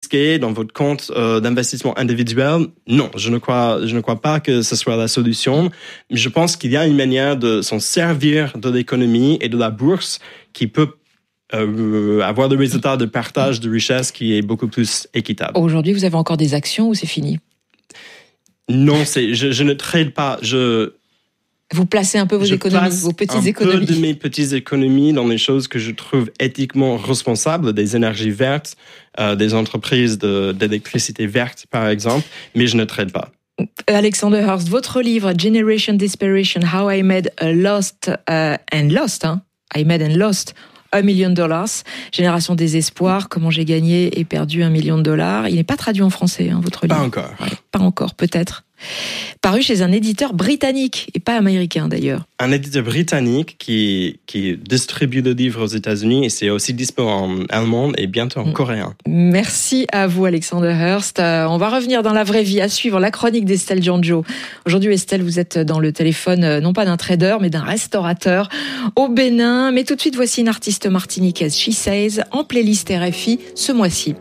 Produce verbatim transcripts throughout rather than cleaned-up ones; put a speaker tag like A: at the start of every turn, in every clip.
A: risqué dans votre compte euh, d'investissement individuel, non, je ne crois, je ne crois pas que ce soit la solution. Mais je pense qu'il y a une manière de s'en servir de l'économie et de la bourse qui peut euh, avoir des résultats de partage de richesse qui est beaucoup plus équitable.
B: Aujourd'hui, vous avez encore des actions ou c'est fini?
A: Non, c'est, je, je ne trade pas. Je
B: Vous placez un peu vos
A: je
B: économies, vos petites
A: un
B: économies.
A: peu de mes petites économies dans les choses que je trouve éthiquement responsables, des énergies vertes, euh, des entreprises de, d'électricité verte, par exemple, mais je ne trade pas.
B: Alexander Hurst, votre livre Generation Desperation, How I Made a Lost uh, and Lost, hein, I Made and Lost un million de dollars, Génération Désespoir, comment j'ai gagné et perdu un million de dollars. Il n'est pas traduit en français, hein, votre livre.
A: Pas encore.
B: Ouais, pas encore, peut-être. Paru chez un éditeur britannique et pas américain d'ailleurs.
A: Un éditeur britannique qui, qui distribue le livre aux États-Unis et c'est aussi disponible en allemand et bientôt en mmh. coréen.
B: Merci à vous Alexander Hurst. Euh, on va revenir dans la vraie vie à suivre la chronique d'Estelle Giangio. Aujourd'hui Estelle, vous êtes dans le téléphone euh, non pas d'un trader mais d'un restaurateur au Bénin. Mais tout de suite voici une artiste martiniquaise, She Says, en playlist R F I ce mois-ci.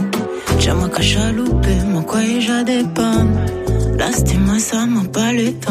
C: Chaloupé, mon quoi et j'ai des pannes. Là, c'était moi, ça m'a pas le temps.